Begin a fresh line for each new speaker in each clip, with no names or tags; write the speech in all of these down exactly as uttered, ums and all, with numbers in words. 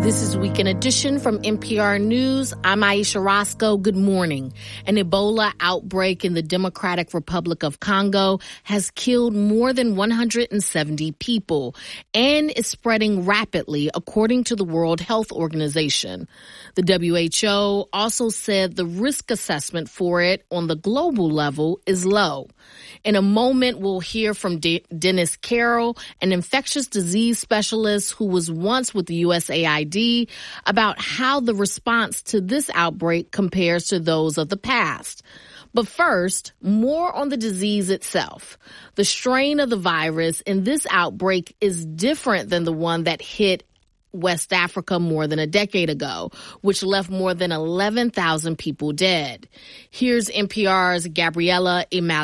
This is Weekend Edition from N P R News. I'm Aisha Roscoe. Good morning. An Ebola outbreak in the Democratic Republic of Congo has killed more than one hundred seventy people and is spreading rapidly, according to the World Health Organization. The W H O also said the risk assessment for it on the global level is low. In a moment, we'll hear from De- Dennis Carroll, an infectious disease specialist who was once with the U S A I D, about how the response to this outbreak compares to those of the past. But first, more on the disease itself. The strain of the virus in this outbreak is different than the one that hit West Africa more than a decade ago, which left more than eleven thousand people dead. Here's N P R's Gabriela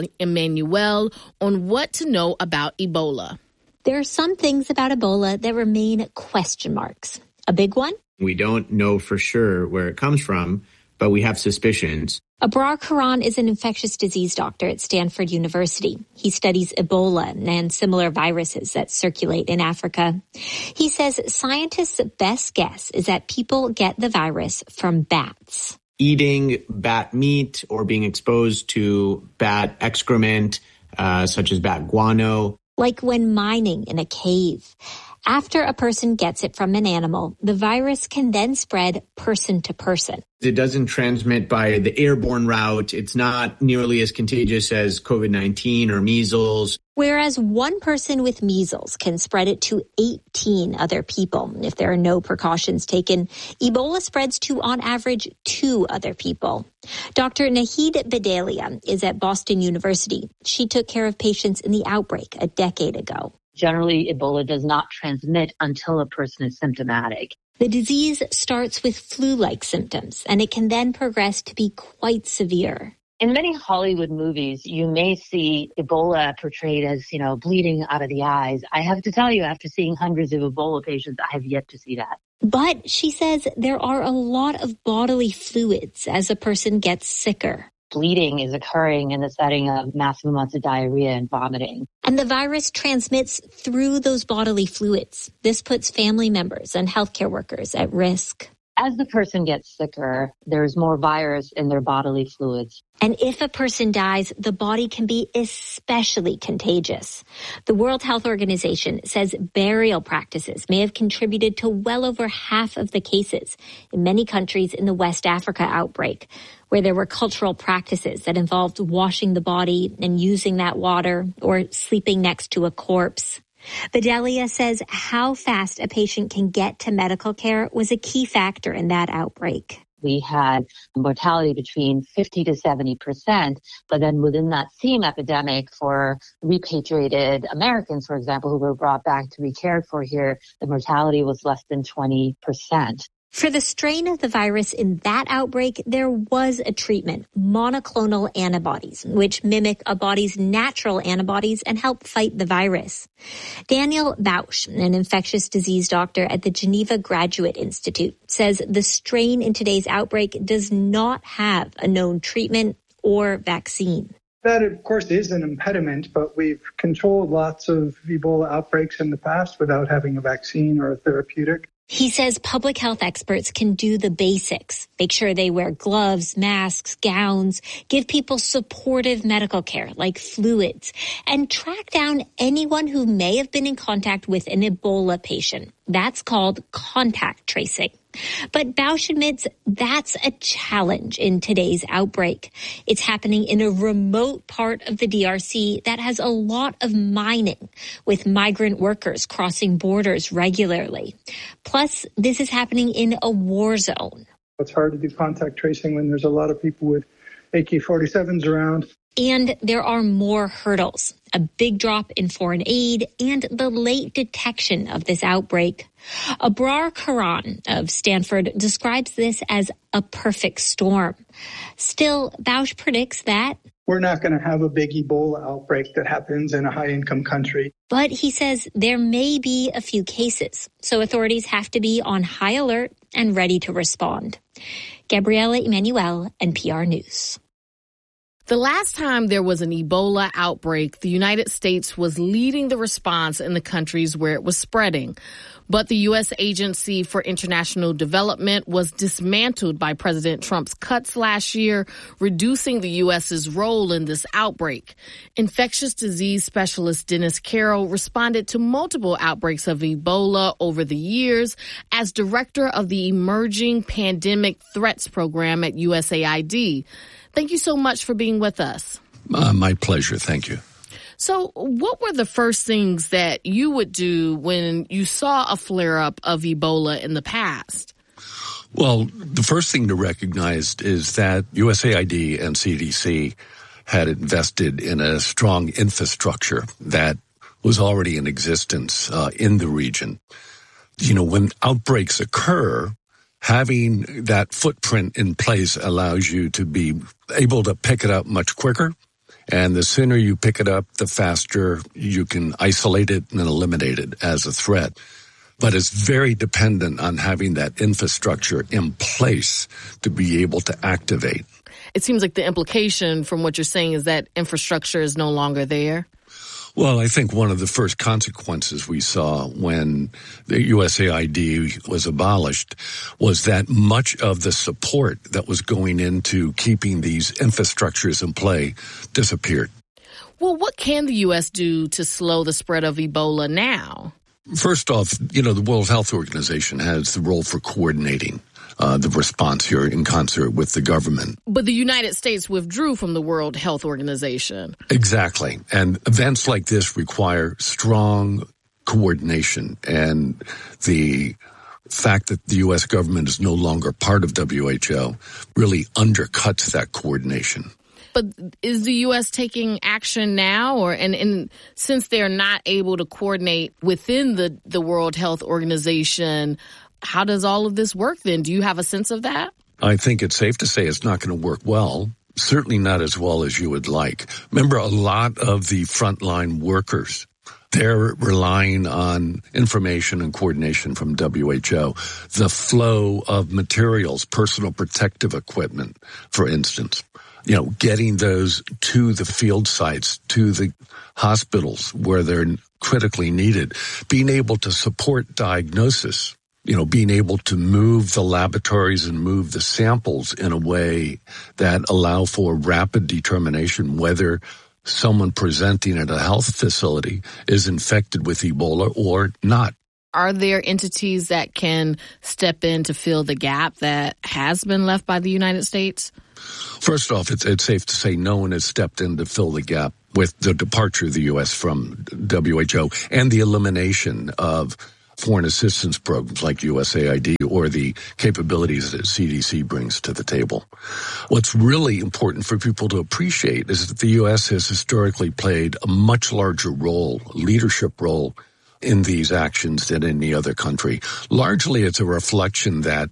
Emanuel on what to know about Ebola.
There are some things about Ebola that remain question marks. A big one?
We don't know for sure where it comes from, but we have suspicions.
Abrar Karan is an infectious disease doctor at Stanford University. He studies Ebola and similar viruses that circulate in Africa. He says scientists' best guess is that people get the virus from bats.
Eating bat meat or being exposed to bat excrement, uh, such as bat guano.
Like when mining in a cave. After a person gets it from an animal, the virus can then spread person to person.
It doesn't transmit by the airborne route. It's not nearly as contagious as COVID nineteen or measles.
Whereas one person with measles can spread it to eighteen other people if there are no precautions taken. Ebola spreads to, on average, two other people. Doctor Nahid Bedalia is at Boston University. She took care of patients in the outbreak a decade ago.
Generally, Ebola does not transmit until a person is symptomatic.
The disease starts with flu-like symptoms, and it can then progress to be quite severe.
In many Hollywood movies, you may see Ebola portrayed as, you know, bleeding out of the eyes. I have to tell you, after seeing hundreds of Ebola patients, I have yet to see that.
But she says there are a lot of bodily fluids as a person gets sicker.
Bleeding is occurring in the setting of massive amounts of diarrhea and vomiting.
And the virus transmits through those bodily fluids. This puts family members and healthcare workers at risk.
As the person gets sicker, there's more virus in their bodily fluids.
And if a person dies, the body can be especially contagious. The World Health Organization says burial practices may have contributed to well over half of the cases in many countries in the West Africa outbreak, where there were cultural practices that involved washing the body and using that water or sleeping next to a corpse. Bedalia says how fast a patient can get to medical care was a key factor in that outbreak.
We had mortality between fifty to seventy percent, but then within that same epidemic for repatriated Americans, for example, who were brought back to be cared for here, the mortality was less than twenty percent.
For the strain of the virus in that outbreak, there was a treatment, monoclonal antibodies, which mimic a body's natural antibodies and help fight the virus. Daniel Bausch, an infectious disease doctor at the Geneva Graduate Institute, says the strain in today's outbreak does not have a known treatment or vaccine.
That, of course, is an impediment, but we've controlled lots of Ebola outbreaks in the past without having a vaccine or a therapeutic.
He says public health experts can do the basics, make sure they wear gloves, masks, gowns, give people supportive medical care like fluids, and track down anyone who may have been in contact with an Ebola patient. That's called contact tracing. But Bausch admits that's a challenge in today's outbreak. It's happening in a remote part of the D R C that has a lot of mining, with migrant workers crossing borders regularly. Plus, this is happening in a war zone.
It's hard to do contact tracing when there's a lot of people with A K forty-sevens around.
And there are more hurdles, a big drop in foreign aid and the late detection of this outbreak. Abrar Karan of Stanford describes this as a perfect storm. Still, Bausch predicts that
we're not going to have a big Ebola outbreak that happens in a high-income country.
But he says there may be a few cases, so authorities have to be on high alert and ready to respond. Gabriela Emanuel, N P R News.
The last time there was an Ebola outbreak, the United States was leading the response in the countries where it was spreading. But the U S Agency for International Development was dismantled by President Trump's cuts last year, reducing the U S's role in this outbreak. Infectious disease specialist Dennis Carroll responded to multiple outbreaks of Ebola over the years as director of the Emerging Pandemic Threats Program at U S A I D. Thank you so much for being with us.
Uh, my pleasure. Thank you.
So what were the first things that you would do when you saw a flare-up of Ebola in the past?
Well, the first thing to recognize is that U S A I D and C D C had invested in a strong infrastructure that was already in existence uh, in the region. You know, when outbreaks occur, having that footprint in place allows you to be able to pick it up much quicker. And the sooner you pick it up, the faster you can isolate it and eliminate it as a threat. But it's very dependent on having that infrastructure in place to be able to activate.
It seems like the implication from what you're saying is that infrastructure is no longer there.
Well, I think one of the first consequences we saw when the U S A I D was abolished was that much of the support that was going into keeping these infrastructures in play disappeared.
Well, what can the U S do to slow the spread of Ebola now?
First off, you know, the World Health Organization has the role for coordinating Uh, the response here in concert with the government.
But the United States withdrew from the World Health Organization.
Exactly. And events like this require strong coordination. And the fact that the U S government is no longer part of W H O really undercuts that coordination.
But is the U S taking action now? Or and, and since they're not able to coordinate within the, the World Health Organization, how does all of this work then? Do you have a sense of that?
I think it's safe to say it's not going to work well. Certainly not as well as you would like. Remember, a lot of the frontline workers, they're relying on information and coordination from W H O. The flow of materials, personal protective equipment, for instance, you know, getting those to the field sites, to the hospitals where they're critically needed, being able to support diagnosis. You know, being able to move the laboratories and move the samples in a way that allow for rapid determination whether someone presenting at a health facility is infected with Ebola or not.
Are there entities that can step in to fill the gap that has been left by the United States?
First off, it's, it's safe to say no one has stepped in to fill the gap with the departure of the U S from W H O and the elimination of foreign assistance programs like U S A I D or the capabilities that C D C brings to the table. What's really important for people to appreciate is that the U S has historically played a much larger role, leadership role, in these actions than any other country. Largely, it's a reflection that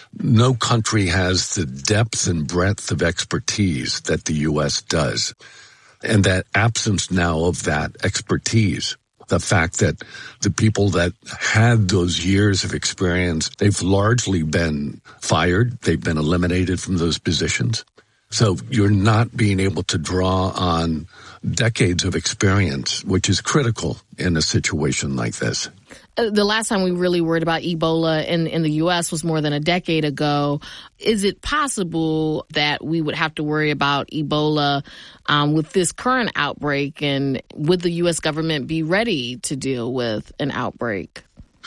no country has the depth and breadth of expertise that the U S does. And that absence now of that expertise, the fact that the people that had those years of experience, they've largely been fired. They've been eliminated from those positions. So you're not being able to draw on decades of experience, which is critical in a situation like this.
Uh, the last time we really worried about Ebola in, in the U S was more than a decade ago. Is it possible that we would have to worry about Ebola um, with this current outbreak? And would the U S government be ready to deal with an outbreak?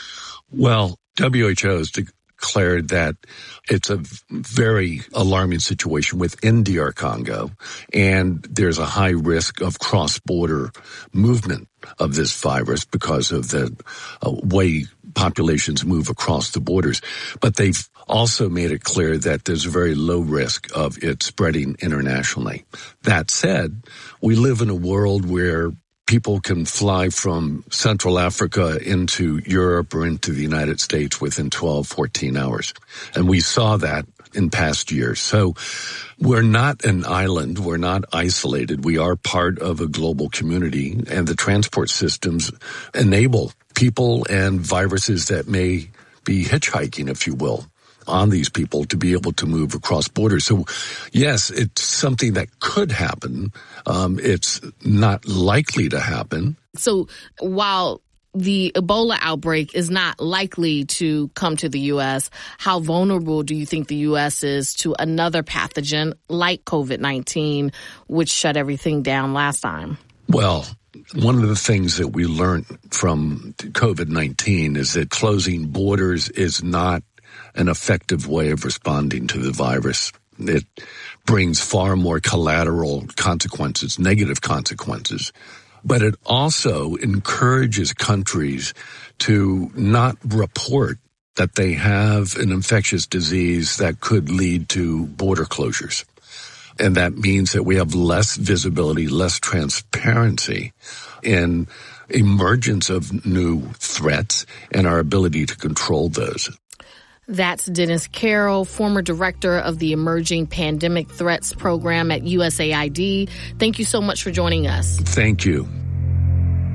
Well, W H O has declared that it's a very alarming situation within D R Congo, and there's a high risk of cross-border movement of this virus because of the uh, way populations move across the borders. But they've also made it clear that there's a very low risk of it spreading internationally. That said, we live in a world where people can fly from Central Africa into Europe or into the United States within twelve, fourteen hours. And we saw that in past years. So we're not an island. We're not isolated. We are part of a global community, and the transport systems enable people and viruses that may be hitchhiking, if you will, on these people to be able to move across borders. So, yes, it's something that could happen. Um, it's not likely to happen.
So while the Ebola outbreak is not likely to come to the U S, how vulnerable do you think the U S is to another pathogen like COVID nineteen, which shut everything down last time?
Well, one of the things that we learned from COVID nineteen is that closing borders is not an effective way of responding to the virus. It brings far more collateral consequences, negative consequences. But it also encourages countries to not report that they have an infectious disease that could lead to border closures. And that means that we have less visibility, less transparency in emergence of new threats and our ability to control those.
That's Dennis Carroll, former director of the Emerging Pandemic Threats Program at U S A I D. Thank you so much for joining us.
Thank you.